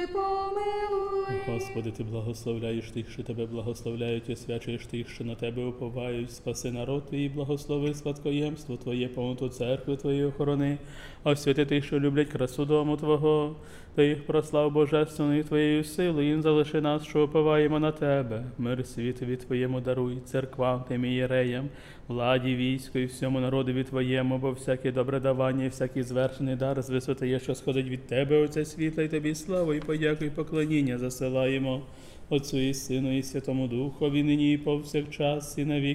помилуй. Господи, Ти благословляєш тих, що Тебе благословляють, і освячуєш тих, що на Тебе уповають. Спаси народ Твій, благослови спадкоємство Твоє, повноту церкви Твоєї охорони, освяти тих, що люблять красу дому Твого. Ти їх прослав божественною Твоєю силою, і залиши нас, що уповаємо на Тебе. Мир світові Твоєму даруй, церквам Тим і єреям, владі, війську і всьому народові Твоєму, бо всяке добре давання і всякий звершений дар з висоти є, що сходить від Тебе, Отця світла, і Тобі славу, і подяку, і поклоніння засилаємо Отцю і Сину, і Святому Духові, нині і повсякчас, і на віки